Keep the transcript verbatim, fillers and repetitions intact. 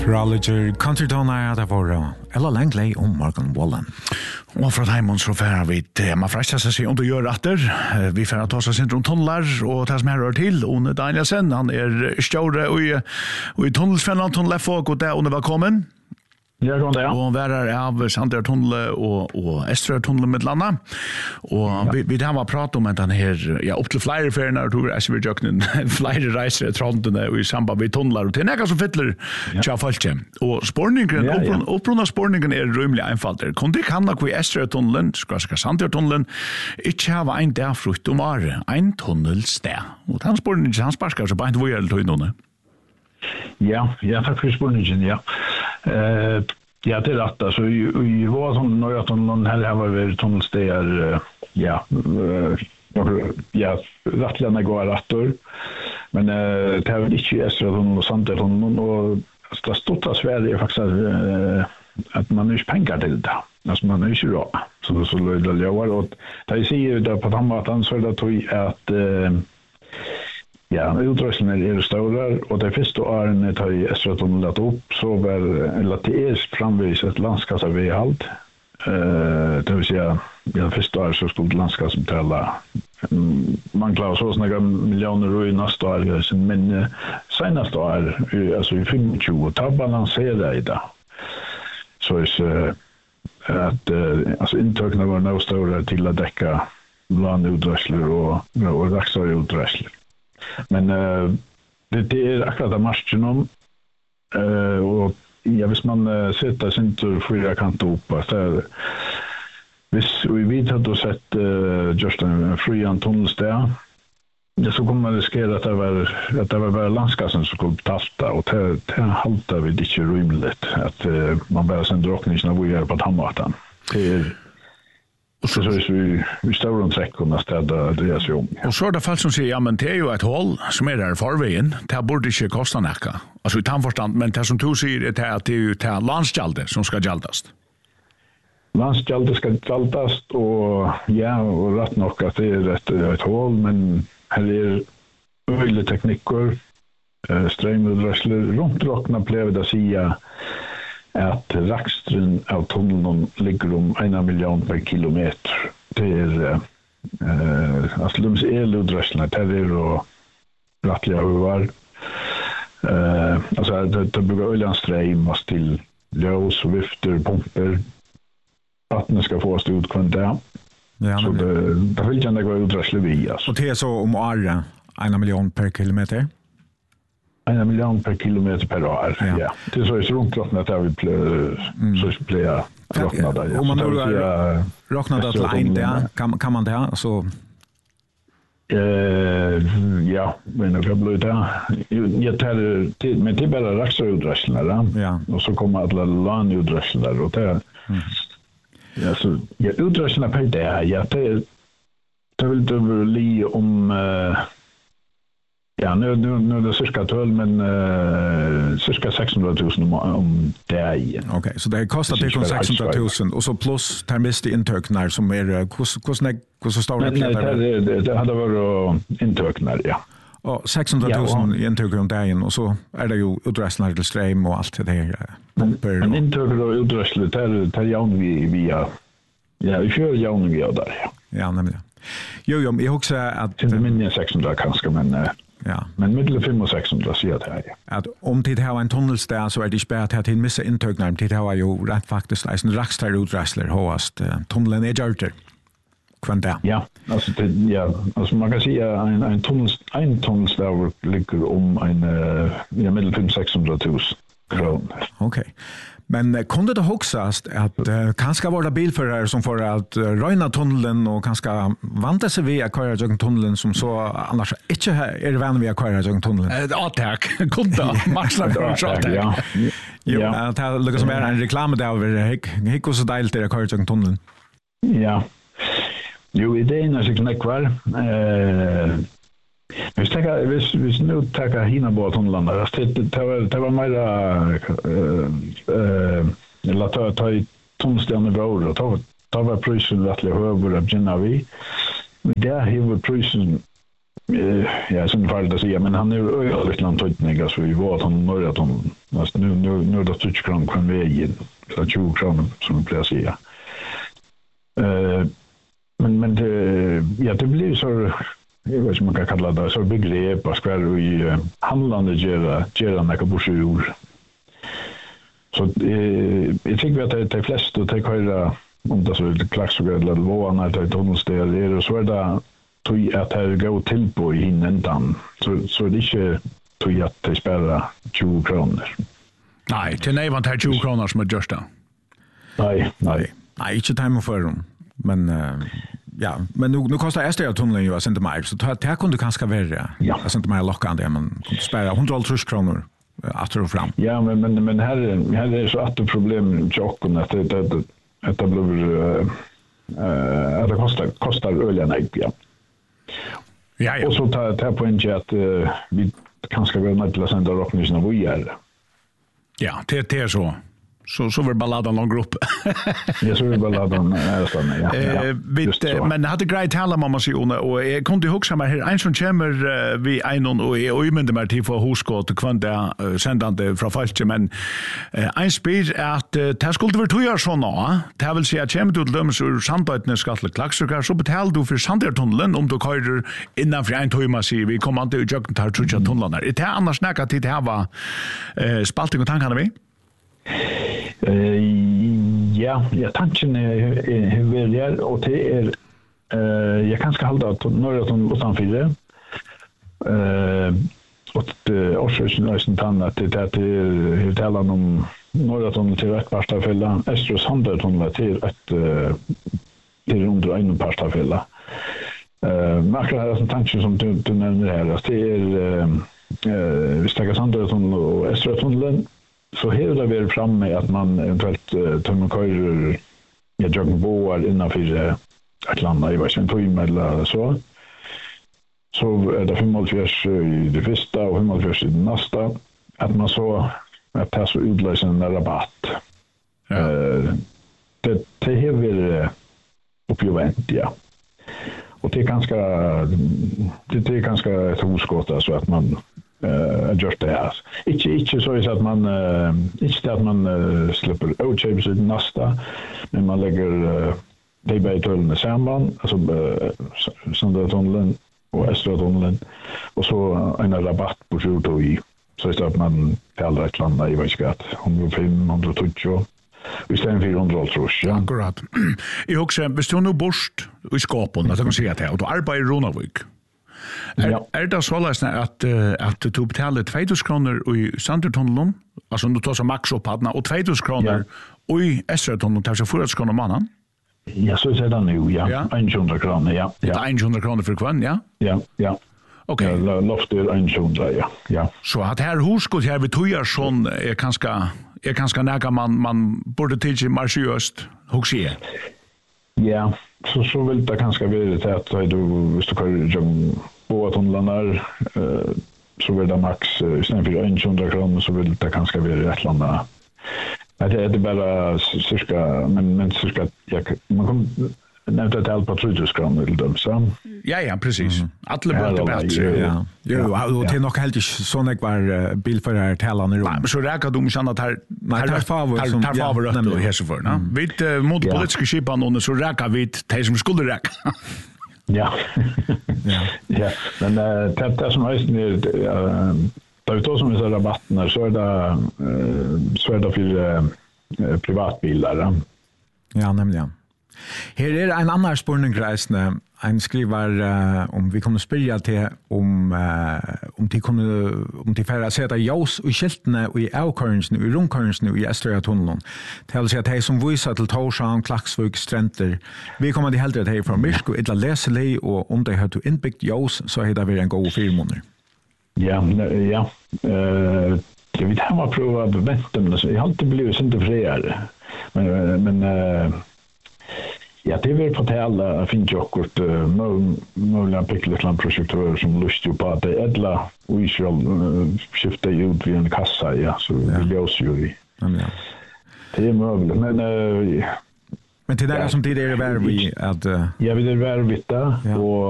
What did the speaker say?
Roger Countrytoner där var Ella Langley och Morgan Wallen. Och från hemmen så får vi tema fräscha sig under gör åter. Vi får ta oss runt tunnlar och ta som här rör till One Danielsen. Han är större och i och i tunnelsfällan tunnelfolk och där under välkommen. Ja, god dag. Och värar av Sander tunnel och och Östra tunnel med landa. Och ja. vi vi har pratat om att den här ja upp till flyer för när du är så vi jöknen flyer reser tronten och i samband med tunnlar och till några som fyller tja folket. Och spårningen ja, ja. upprunna spårningen är rymligt enkelt. Kunde kan da i Östra tunneln, ska ska Sander tunneln. Inte ha en där frukt om är en tunnelstä. Och den spårningen han sparkar så bara inte vad gör det nu. Ja, ja, tack för spårningen, ja. Eh, ja, det är rätt. Alltså, i var som några tunneln här har varit tunnelstäder, ja, ja, rättlarna går rättor. Men det har väl inte Östra tunneln och Sander tunneln och det stora Sverige är faktiskt att man har inte pengar till det. Alltså man har inte råd. Så det så löjda löjda. Och det jag säger där på Tammatan så är det tog att ja, utrustningen är stora och det första åren tar i Östra tunneln upp så var eller det är framvis ett landskapsavehalt. Eh, det vill säga ja, första året så stod landskapet tälla man klarar så några miljoner i nästa år men senaste år alltså i tjugofem tar balansera i det. Så är så att alltså intökna var nog stora till att täcka landutrustning och och dagsautrustning. Men uh, det, det är akkurat marschen om uh, och ja, hvis man uh, sätter sin tur fyra kant upp så hvis vi vet att du sett uh, just en fri tunnelstä ja, så kommer man riskera att det var att det var bara landskassen som skulle talta och det, det haltar vi inte rymligt att uh, man bara sen drockningen av vi är på Tammatan. Det är och så så vi vi står runt träckorna städa det är så om. Och så är det fall som säger ja men det är ju ett hål som är där förvägen. Det borde inte kosta näka. Alltså i tandförstand men det som du säger är att det är ju till landsgäldet som ska gäldas. Landsgäldet ska gäldas och ja och rätt nog att det är ett, ett hål men här är öjliga tekniker eh, strömutrustning runt rockna blev det säga att rakstren av tunneln ligger om en miljon per kilometer. Det är eh, alltså de elutrustningar där och rattliga huvar. Eh, alltså det, det bygger oljanström och till ljus och vifter, pumper. Vattnet ska få stå ut kvant där. Ja, så det, det vill gärna gå utrustning via. Och det är så om år en miljon per kilometer? En miljon per kilometer per år. Ja. Ja. Det är så i runt att vi plö så blir räknat där. Om man nu räknar det till en där kan kan man det så eh ja, men det blir det. Jag tar men det är bara raxutrustningar ja. Och så kommer alla lanutrustningar och det. Mm. Ja, så ja, utrustningar på det. Ja, det det vill det bli om uh, ja, nu, nu, nu är det cirka tolv, men uh, cirka sexhundratusen om, om det är. Okej, okay, så det kostar det sexhundratusen och så plus termist intöknar som är hur så stora det är? Nej, det, det hade varit intöknar, ja. Och sexhundratusen ja, intöknar om dagen och så är det ju utrustningar till ström och allt det där. Men, men intöknar och utrustningar, det är ju vi via, ja, vi kör ju via där, ja. Ja, nämligen. Jo, jo, jag också att... Inte mindre sexhundra kanske, men... Ja. Men mellan fem och sexhundra säger det här. Ja. Att om det har en tunnelstä så är det spärrat här till missa intöknar. Det har ju rätt faktiskt en raxtar utrustler hoast tunneln är gjort. Kvanta. Ja, alltså det, ja, alltså man kan säga en en tunnel en tunnelstä ligger om en ja mellan fem och sexhundra tusen kronor. Okej. Okay. Men kunde det hoxast att uh, kanske var det bilförare som får att uh, röjna tunneln och kanske vanta sig via köra genom tunneln som så annars inte är det vän via köra genom tunneln. Ett attack. Kunde maxla för attack. Ja. Jo, att det lukar som är en reklam där över hick och så dejligt det köra genom tunneln. Ja. Jo, idén är sig kvar. Eh Vi ska vi vi nu ta hina på tunneln där. Det var det var mer eh eller ta ta tunneln i vår och ta ta var prisen rättligt högre av Genavi. Men där har vi prisen Ja, sen farligt att säga, men han är ju öjligt landtøytning, alltså vi var att han nöjde att han, alltså nu, nu, nu är det tjugo kronor på en väg, eller tjugo kronor som vi plejer säga. Uh, men, men det, ja, det blir så, jag vet inte man kan kalla det, så begrepp och skvär i uh, handlande gera, gera näka borsur. Så uh, jag tycker att det, det är flest och det kan om det så är klaxsugar eller våna, det är tunnelsteg, är det så är det tog att det går till på i hinnan så så det inte tog att det spela tjugo kronor. Nej, det är inte tjugo kronor som är just det. Nej, nej. Nej, inte time för dem. Men uh, ja, men nu nu kostar Estra tunneln ju inte mer så det här kunde kanske vara. Ja. Alltså inte mer lockande men kunde spela hundratals kronor att och fram. Ja, men men men här här är så att det problem jocken att det det att det blir eh att det kostar kostar öljan ja. Ja, ja. Och så tar jag på en att uh, vi kanske går ner till att sända rocknysen av vi är. Ja, det, det är så. Så så var balladen någon grupp. Ja, så var balladen nästan ja. Eh, ja vet, men hade grejt tala mamma sig och jag kunde huxa mig här en som kommer vi en och ochymende mig till för huskott och kvanta sändande från Falche men en spyr att det skulle vara två år såna. Det vill säga att kommer du till döms ur Sandøytene skal til Klaksvik så betalar du för Sandøytunnelen om du kör innan för en timme så vi kommer inte ut jag tar tror jag tunneln där. Det är annars snacka till det här var spalting och tankarna vi. Uh, ja, ja, tanken är hur väl jag och det är uh, jag kanske hålla att några som utanför det. Eh och det också nästan tanna att det att det talar om några som till rätt parsta fälla Estra Sandøytunnelen till ett till under en parsta fälla. Eh makra här som tanken som du, du nämner här att det är eh Staka Sandøytunnelen och Estra tunneln så här det vi framme att man eventuellt uh, tömmer körer jag joggar boar innanför att landa i varsin tøym eller så. Så är det femhundra i det första och femhundra i det nästa att man så att det så utlöser en rabatt. Ja. Uh, det det här vill uppgivent, ja. Och det är ganska det, det är ganska ett hoskott alltså att man eh just det här. Inte inte så är att man uh, inte att man uh, släpper out shapes i nästa men man lägger uh, det bättre tunneln samman alltså uh, Sandøytunnelen och Estra tunneln och så en rabatt på tjugo i så är det att man kallar ett landa i varskatt hundrafem hundratjugo istället för hundratals ja. Akkurat. Jag också hvis du nu borst i skapen att man säga det och du arbetar i Ronavik. Er, ja. er det så løsne at, uh, at du betaler två tusen kronor i Sandøytunnelen, altså du tar så maks opp hadna, og två tusen kronor ja. i Estra-tunnelen, tar så fyra tusen kronor mannen? Ja, så är det nu, ja. ja. hundra kronor, ja. Det är hundra kronor för kvann, ja? Ja, ja. Okej. Okay. Ja, loft är hundra, ja. ja. Så att här huskot här vi tojar sån är ganska, är ganska näga man, man borde tidsi marsjöst, hugsi är. Ja, så så vill det kanske vara det att du visst du kan på att tunnlarna eh så vill det max istället för hundra kronor så vill det kanske vara ett landa. Det är det bara cirka men men cirka jag man kan nämnt att allt på tre tusen kronor till dem så. Ja ja, precis. Mm. Alla borde bättre. Ja. Jo, och det är nog helt så när var bilförare talan i rum. Men så räcker de inte annat här här favor som tar favor rätt då här så för, va? Vi mot politiska skipan och så räcker vi det som skulle räcka. Ja. Ja. Ja, men det det som är eh då då som är så rabatten så är det så är det för privatbilar. Ja, nämligen. Här är en annan spårningsreisande. En skriver uh, om vi kommer spyrja till om uh, om de kommer om de färra sätta ljus i skyltarna och i avkörningen och i rundkörningen i Estra-tunneln. Det vill säga att de som visar till Torshavn, Klaksvik, Stränder. Vi kommer till hellre till från Myrsk och ett läselig och om det har du inbyggt ljus så är det väl en god fyra månader. Ja, ja. Uh, jag vet han var prova att vänta men jag har inte blivit inte friare. Men men uh, ja, det vill på till alla finns ju också möjliga pickletland projektörer som lustar på att det är ädla och vi ska skifta ut vid en kassa, ja, så ja. Vill jag också ju. Ja, ja. Det är möjligt, men uh, men till det ja, som tid är det värre vi att uh, ja, vi är värre vita ja. Och